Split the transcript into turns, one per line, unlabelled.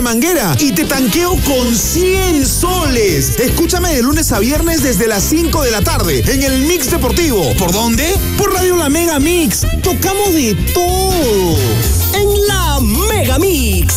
Manguera y te tanqueo con 100 soles. Escúchame de lunes a viernes desde las 5 de la tarde en el Mix Deportivo. ¿Por dónde? Por Radio La Mega Mix. Tocamos de todo.
En La Mega Mix.